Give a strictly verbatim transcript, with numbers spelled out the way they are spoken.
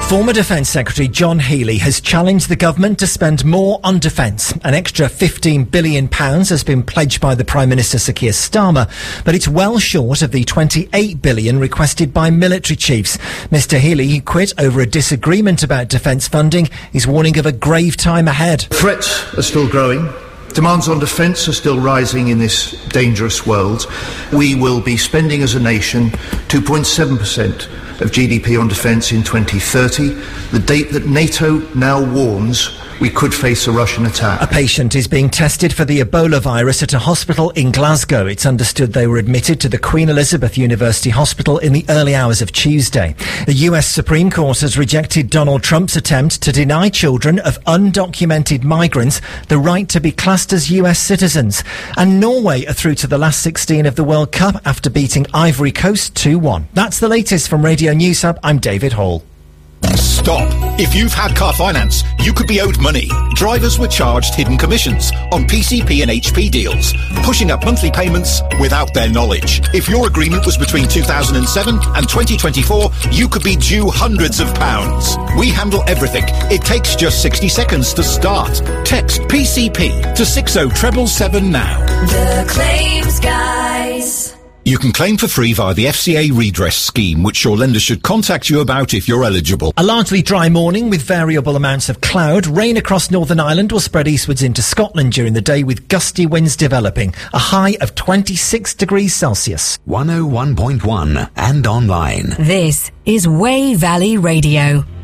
Former Defence Secretary John Healey has challenged the government to spend more on defence. An extra fifteen billion pounds has been pledged by the Prime Minister Sir Keir Starmer, but it's well short of the twenty-eight billion pounds requested by military chiefs. Mr Healey, who quit over a disagreement about defence funding, is warning of a grave time ahead. Threats are still growing. Demands on defence are still rising in this dangerous world. We will be spending as a nation two point seven percent of G D P on defence in twenty thirty, the date that NATO now warns we could face a Russian attack. A patient is being tested for the Ebola virus at a hospital in Glasgow. It's understood they were admitted to the Queen Elizabeth University Hospital in the early hours of Tuesday. The U S Supreme Court has rejected Donald Trump's attempt to deny children of undocumented migrants the right to be classed as U S citizens. And Norway are through to the last sixteen of the World Cup after beating Ivory Coast two one. That's the latest from Radio News Hub. I'm David Hall. Stop. If you've had car finance, you could be owed money. Drivers were charged hidden commissions on P C P and H P deals, pushing up monthly payments without their knowledge. If your agreement was between two thousand seven and twenty twenty-four, you could be due hundreds of pounds. We handle everything. It takes just sixty seconds to start. Text P C P to six oh seven seven now. The Claims Guys. You can claim for free via the F C A redress scheme, which your lender should contact you about if you're eligible. A largely dry morning with variable amounts of cloud. Rain across Northern Ireland will spread eastwards into Scotland during the day with gusty winds developing. A high of twenty-six degrees Celsius. one oh one point one and online. This is Way Valley Radio.